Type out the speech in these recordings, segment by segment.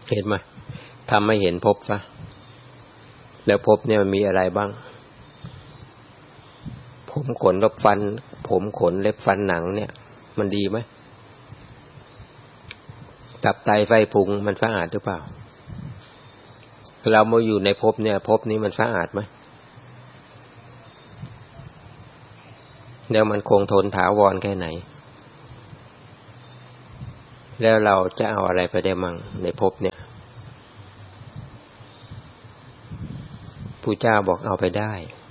เห็นไหมทำให้เห็นภพซะแล้วภพเนี่ยมันมีอะไรบ้างผมขนเล็บฟันผมขนเล็บฟันหนังเนี่ยมันดีไหมตับไตไฟพุงมันสะอาดหรือเปล่าเรามาอยู่ในภพเนี่ยภพนี้มันสะอาดไหมแล้วมันคงทนถาวรแค่ไหนแล้วเราจะเอาอะไรไปได้มั่งในภพเนี่ยพุทธเจ้าบอกเอาไปได้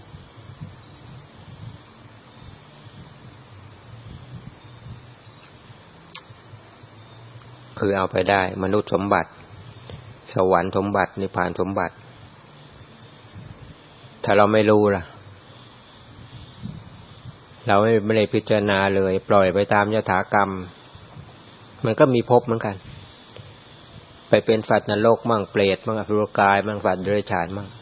คือเอาไปได้มนุษย์สมบัติสวรรค์สมบัตินิพพานสมบัติถ้าเราไม่รู้ล่ะเราไม่ได้พิจารณาเลยปล่อยไปตามยถากรรมมันก็มีภพเหมือนกันไปเป็นสัตว์นรกมั่งเปรตมั่งอสุรกายมั่งสัตว์เดรัจฉานมั่ง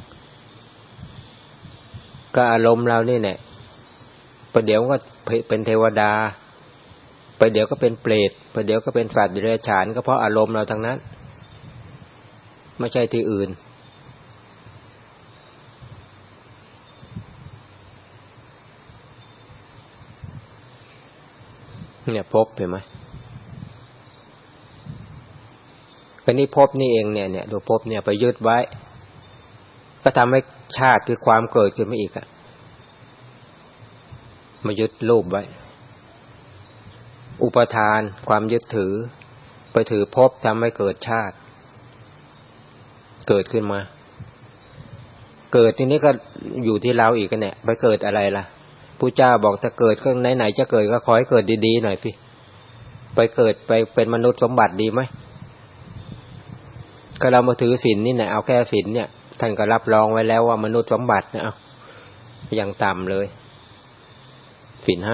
ก็อารมณ์เรานี่แหละประเดี๋ยวก็เป็นเทวดาประเดี๋ยวก็เป็นเปรตประเดี๋ยวก็เป็นสัตว์เดรัจฉานก็เพราะอารมณ์เราทั้งนั้นไม่ใช่ที่อื่นเนี่ยภพเห็นไหมก็นี่ภพนี่เองเนี่ยดูภพเนี่ยไปยึดไว้ก็ทำให้ชาติคือความเกิดขึ้นมาอีกอะมายึดรูปไว้อุปทานความยึดถือไปถือภพทำให้เกิดชาติเกิดขึ้นมาเกิดทีนี้ก็อยู่ที่เราอีกกันเนี่ยไปเกิดอะไรล่ะพุทธเจ้าบอกถ้าเกิดก็ไหนๆจะเกิดก็ขอให้เกิดดีๆหน่อยพี่ไปเกิดไปเป็นมนุษย์สมบัติดีไหมก็เรามาถือศีลนี่แหละเอาแค่ศีลเนี่ยท่านก็รับรองไว้แล้วว่ามนุษย์สมบัตินะเอาอย่างต่ำเลยศีล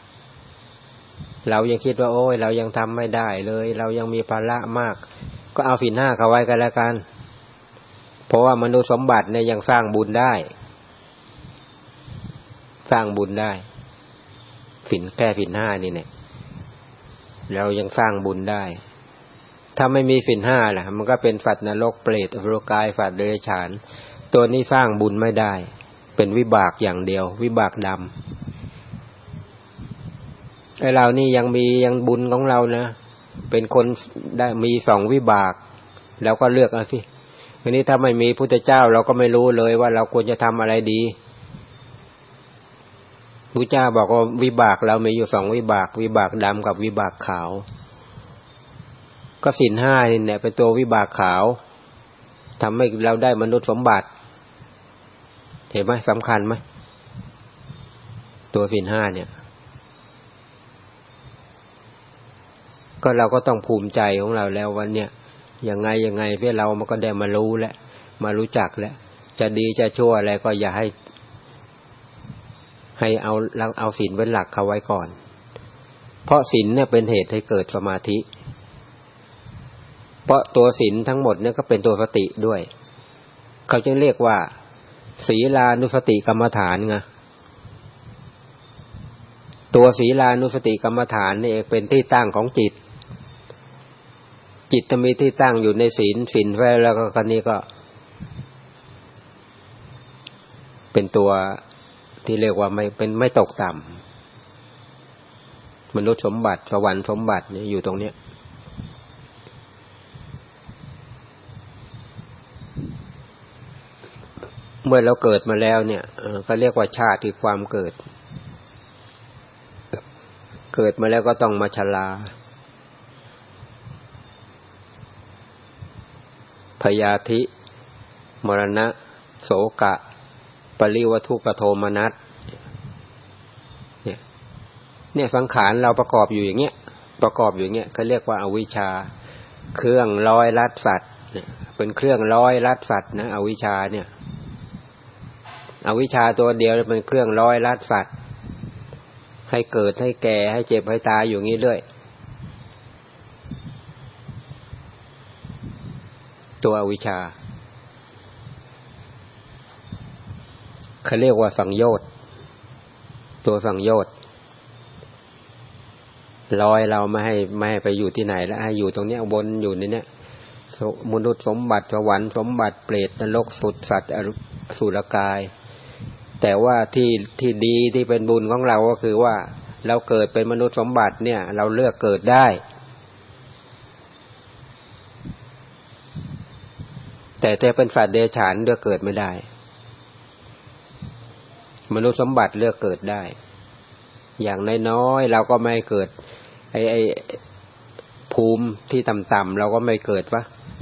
5เรายังคิดว่าโอ้ยเรายังทำไม่ได้เลยเรายังมีภาระมากก็เอาศีล 5เข้าไว้กันแล้วกันเพราะว่ามนุษย์สมบัติเนี่ยยังสร้างบุญได้สร้างบุญได้ศีลแค่ศีล 5นี่เนี่ยเรายังสร้างบุญได้ถ้าไม่มีศีล 5ล่ะมันก็เป็นสัตว์นรกเปรตอสุรกายสัตว์เดรัจฉานตัวนี้สร้างบุญไม่ได้เป็นวิบากอย่างเดียววิบากดำไอ้เรานี่ยังบุญของเรานะเป็นคนได้มี2วิบากแล้วก็เลือกเอาสิทีนี้ถ้าไม่มีพุทธเจ้าเราก็ไม่รู้เลยว่าเราควรจะทำอะไรดีพุทธเจ้าบอกว่าวิบากเรามีอยู่2วิบากวิบากดำกับวิบากขาวก็ศีล 5นี่เนี่ยเป็นตัววิบากขาวทำให้เราได้มนุษย์สมบัติเห็นไหมสำคัญไหมตัวศีล 5เนี่ยก็เราก็ต้องภูมิใจของเราแล้ววันเนี่ยยังไงเพื่อเรามันก็ได้มารู้แล้วมารู้จักแล้วจะดีจะชั่วอะไรก็อย่าให้เอาศีลเป็นหลักเข้าไว้ก่อนเพราะศีลเนี่ยเป็นเหตุให้เกิดสมาธิเพราะตัวศีลทั้งหมดเนี่ยก็เป็นตัวสติด้วยเขาจึงเรียกว่าศีลานุสติกรรมฐานไงตัวศีลานุสติกรรมฐานนี่เองเป็นที่ตั้งของจิตจะมีที่ตั้งอยู่ในศีลไว้แล้วก็คนนี้ก็เป็นตัวที่เรียกว่าไม่ตกต่ำมนุษย์สมบัติสวรรค์สมบัติเนี่ยอยู่ตรงเนี้ยเมื่อเราเกิดมาแล้วเนี่ยก็เรียกว่าชาติคือความเกิดมาแล้วก็ต้องมาชราพยาธิมรณะโสกะปริวัทุกขโทมนัสเนี่ยสังขารเราประกอบอยู่อย่างเงี้ยเขาเรียกว่าอวิชชาเครื่องร้อยลัดสัตว์เป็นเครื่องร้อยลัดสัตว์นะอวิชชาเนี่ยอวิชชาตัวเดียวเป็นเครื่องร้อยลัดสัตว์ให้เกิดให้แก่ให้เจ็บให้ตายอยู่งี้เรื่อยตัวอวิชชาเขาเรียกว่าสังโยชน์ตัวสังโยชน์ร้อยเราไม่ให้ไปอยู่ที่ไหนแล้วให้อยู่ตรงเนี้ยวนอยู่ในเนี้ยมนุษย์สมบัติสวรรค์สมบัติเปรตนรกสุสัตว์อสุรกายแต่ว่าที่ดีที่เป็นบุญของเราก็คือว่าเราเกิดเป็นมนุษย์สมบัติเนี่ยเราเลือกเกิดได้แต่ถ้าเป็นสัตว์เดรัจฉานเลือกเกิดไม่ได้มนุษย์สมบัติเลือกเกิดได้อย่างน้อยๆเราก็ไม่เกิดไอ้ภูมิที่ต่ำๆเราก็ไม่เกิดวะ